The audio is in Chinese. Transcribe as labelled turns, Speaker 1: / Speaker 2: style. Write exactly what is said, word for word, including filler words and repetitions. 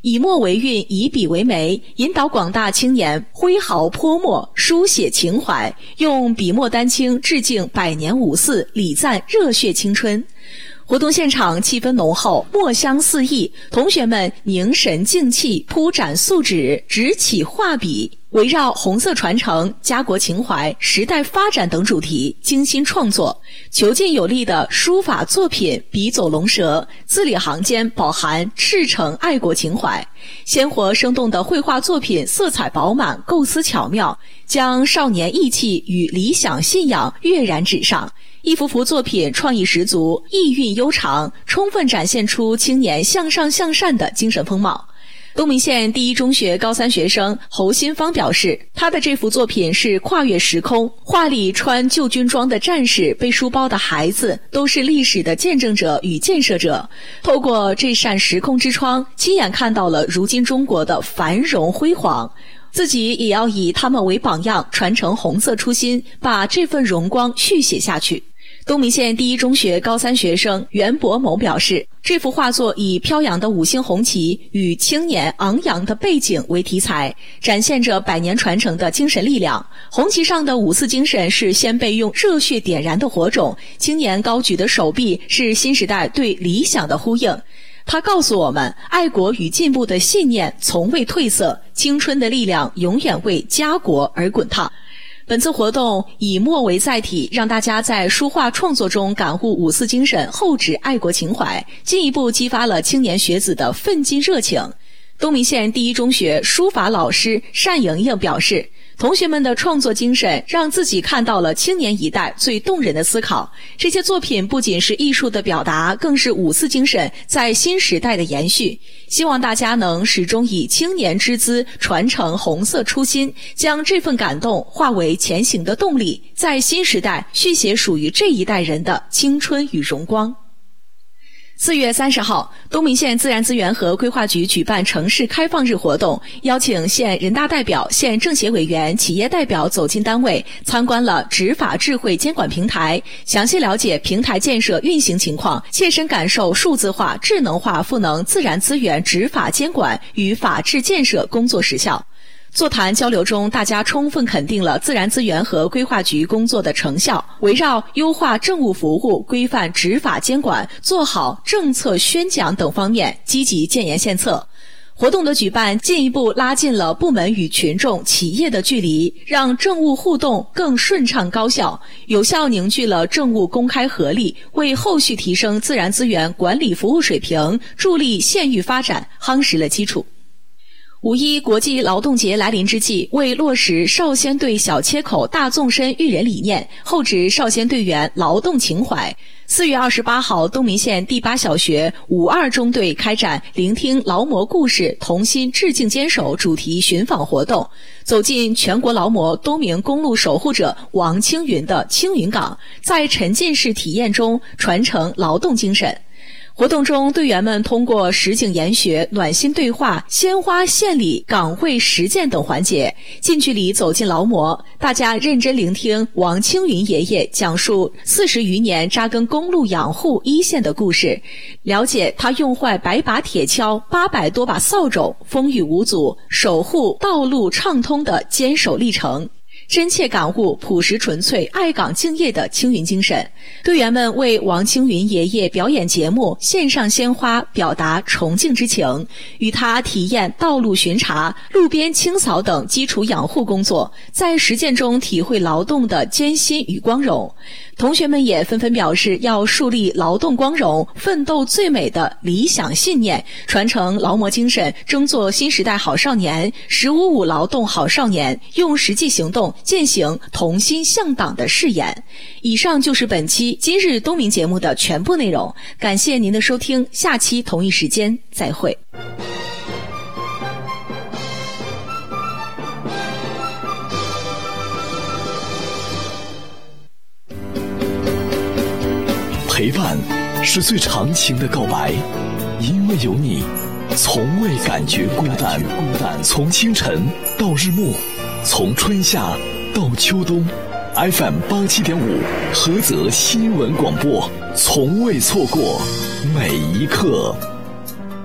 Speaker 1: 以墨为韵，以笔为媒，引导广大青年挥毫泼墨，书写情怀，用笔墨丹青致敬百年五四，礼赞热血青春。活动现场气氛浓厚，墨香四溢，同学们凝神静气，铺展素纸，执起画笔，围绕红色传承、家国情怀、时代发展等主题精心创作，遒劲有力的书法作品笔走龙蛇，字里行间饱含赤诚爱国情怀。鲜活生动的绘画作品色彩饱满，构思巧妙，将少年意气与理想信仰跃然纸上。一幅幅作品创意十足，意蕴悠长，充分展现出青年向上向善的精神风貌。东明县第一中学高三学生侯新芳表示，他的这幅作品是跨越时空，画里穿旧军装的战士、背书包的孩子都是历史的见证者与建设者。透过这扇时空之窗，亲眼看到了如今中国的繁荣辉煌，自己也要以他们为榜样，传承红色初心，把这份荣光续写下去。东明县第一中学高三学生袁博某表示，这幅画作以飘扬的五星红旗与青年昂扬的背景为题材，展现着百年传承的精神力量。红旗上的五四精神是先辈用热血点燃的火种，青年高举的手臂是新时代对理想的呼应。他告诉我们，爱国与进步的信念从未褪色，青春的力量永远为家国而滚烫。本次活动以墨为载体，让大家在书画创作中感悟五四精神，厚植爱国情怀，进一步激发了青年学子的奋进热情。东明县第一中学书法老师单莹莹表示，同学们的创作精神让自己看到了青年一代最动人的思考。这些作品不仅是艺术的表达，更是五四精神在新时代的延续。希望大家能始终以青年之姿传承红色初心，将这份感动化为前行的动力，在新时代续写属于这一代人的青春与荣光。四月三十号，东明县自然资源和规划局举办城市开放日活动，邀请县人大代表、县政协委员、企业代表走进单位，参观了执法智慧监管平台，详细了解平台建设运行情况，切身感受数字化、智能化赋能自然资源执法监管与法治建设工作实效。座谈交流中，大家充分肯定了自然资源和规划局工作的成效，围绕优化政务服务、规范执法监管、做好政策宣讲等方面积极建言献策。活动的举办进一步拉近了部门与群众、企业的距离，让政务互动更顺畅高效，有效凝聚了政务公开合力，为后续提升自然资源管理服务水平、助力县域发展夯实了基础。五一国际劳动节来临之际，为落实少先队小切口大纵深育人理念，厚植少先队员劳动情怀，四月二十八号，东明县第八小学五二中队开展聆听劳模故事，同心致敬坚守主题寻访活动，走进全国劳模东明公路守护者王青云的青云岗，在沉浸式体验中传承劳动精神。活动中，队员们通过实景研学、暖心对话、鲜花献礼、岗位实践等环节，近距离走进劳模，大家认真聆听王青云爷爷讲述四十余年扎根公路养护一线的故事，了解他用坏百把铁锹、八百多把扫帚，风雨无阻守护道路畅通的坚守历程。真切感悟朴实纯粹、爱岗敬业的青云精神。队员们为王青云爷爷表演节目、献上鲜花，表达崇敬之情，与他体验道路巡查、路边清扫等基础养护工作，在实践中体会劳动的艰辛与光荣。同学们也纷纷表示要树立劳动光荣、奋斗最美的理想信念，传承劳模精神，争做新时代好少年、十五五劳动好少年，用实际行动践行同心向党的誓言。以上就是本期今日东明节目的全部内容，感谢您的收听，下期同一时间再会。
Speaker 2: 陪伴是最长情的告白，因为有你，从未感觉孤单。从清晨到日暮，从春夏到秋冬 ，F M 八七点五，菏泽新闻广播，从未错过每一刻。